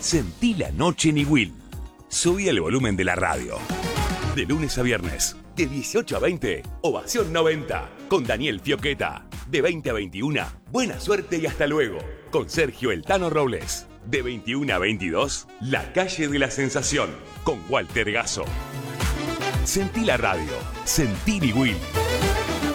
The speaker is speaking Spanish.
Sentí la noche en Iguil. Subí el volumen de la radio. De lunes a viernes, de 18 a 20, Ovación 90, con Daniel Fioqueta. De 20 a 21, buena suerte y hasta luego, con Sergio El Tano Robles. De 21 a 22, La Calle de la Sensación, con Walter Gasso. Sentí la radio, sentí Iguil.